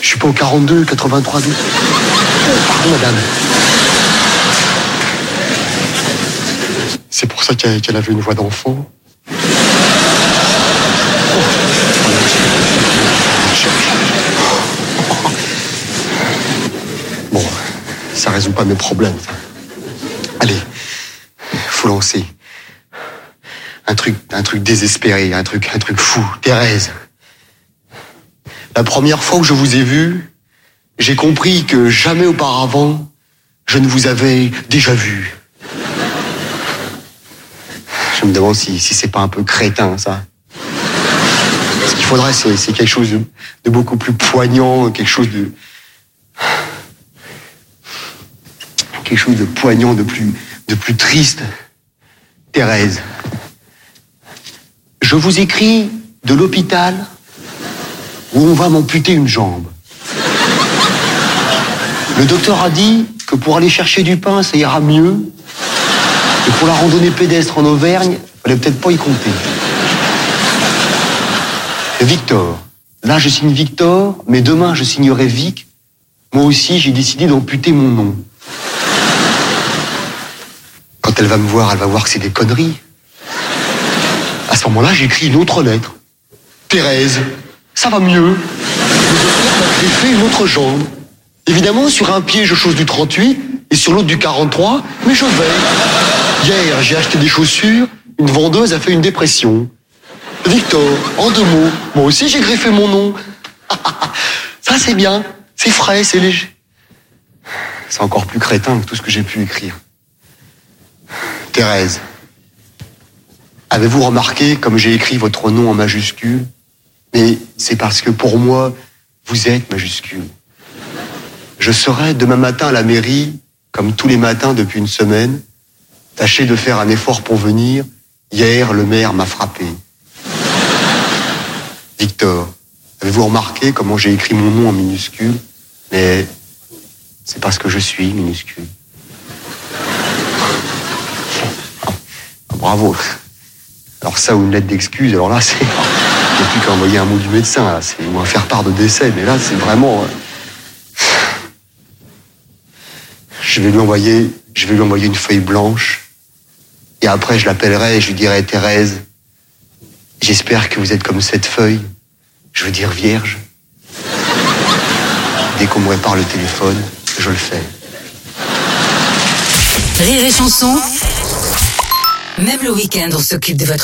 Je suis pas au 42, 83, 12. Pardon, madame. C'est pour ça qu'elle avait une voix d'enfant. Bon, ça résout pas mes problèmes. Allez, faut lancer. Un truc désespéré, un truc fou. Thérèse. La première fois où je vous ai vu, j'ai compris que jamais auparavant, je ne vous avais déjà vu. Je me demande si c'est pas un peu crétin, ça. Ce qu'il faudrait, c'est quelque chose de beaucoup plus poignant, quelque chose de poignant, de plus triste. Thérèse, je vous écris de l'hôpital où on va m'amputer une jambe. Le docteur a dit que pour aller chercher du pain, ça ira mieux. Et pour la randonnée pédestre en Auvergne, fallait peut-être pas y compter. Victor. Là, je signe Victor, mais demain, je signerai Vic. Moi aussi, j'ai décidé d'amputer mon nom. Quand elle va me voir, elle va voir que c'est des conneries. À ce moment-là, j'écris une autre lettre. Thérèse, ça va mieux. Le docteur m'a greffé une autre jambe. Évidemment, sur un pied, je chausse du 38 et sur l'autre du 43, mais je vais. Hier, j'ai acheté des chaussures, une vendeuse a fait une dépression. Victor, en 2 mots, moi aussi j'ai greffé mon nom. Ça c'est bien, c'est frais, c'est léger. C'est encore plus crétin que tout ce que j'ai pu écrire. Thérèse, avez-vous remarqué comme j'ai écrit votre nom en majuscule? Mais c'est parce que pour moi, vous êtes majuscule. Je serai demain matin à la mairie, comme tous les matins depuis une semaine. Tâchez de faire un effort pour venir. Hier, le maire m'a frappé. Victor, avez-vous remarqué comment j'ai écrit mon nom en minuscule? Mais c'est parce que je suis minuscule. Bravo. Alors ça, ou une lettre d'excuse, alors là, c'est... Il n'y a plus qu'à envoyer un mot du médecin, là. Ou un faire part de décès, mais là, c'est vraiment... Je vais lui envoyer une feuille blanche. Et après, je l'appellerai et je lui dirai, Thérèse, j'espère que vous êtes comme cette feuille. Je veux dire vierge. Dès qu'on me répare le téléphone, je le fais. Rire et chanson. Même le week-end, on s'occupe de votre